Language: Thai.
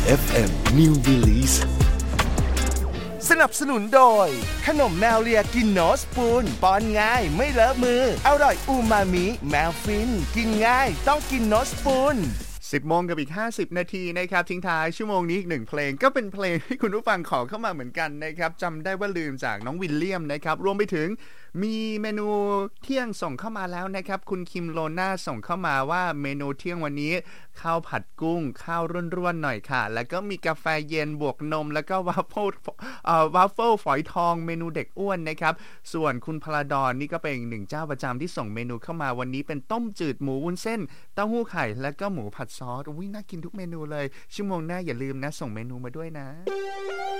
FM New Release สนับสนุนโดยขนมแมวเลียกินโนสปูนป้อนง่ายไม่เลอะมืออร่อยอูมามิแมวฟินกินง่ายต้องกินโนสปูน 10 โมงกับอีก50นาทีนะครับทิ้งท้ายชั่วโมงนี้อีก1เพลงก็เป็นเพลงที่คุณผู้ฟังขอเข้ามาเหมือนกันนะครับจำได้ว่าลืมจากน้องวิลเลียมนะครับรวมไปถึงมีเมนูเที่ยงส่งเข้ามาแล้วนะครับคุณคิมโลน่าส่งเข้ามาว่าเมนูเที่ยงวันนี้ข้าวผัดกุ้งข้าวร่วนๆหน่อยค่ะแล้วก็มีกาแฟเย็นบวกนมแล้วก็วาฟเฟิลฝอยทองเมนูเด็กอ้วนนะครับส่วนคุณพลาดอนนี่ก็เป็นอีกหนึ่งเจ้าประจำที่ส่งเมนูเข้ามาวันนี้เป็นต้มจืดหมูวุ้นเส้นเต้าหู้ไข่แล้วก็หมูผัดซอสอุ้ยน่ากินทุกเมนูเลยชั่วโมงหน้าอย่าลืมนะส่งเมนูมาด้วยนะ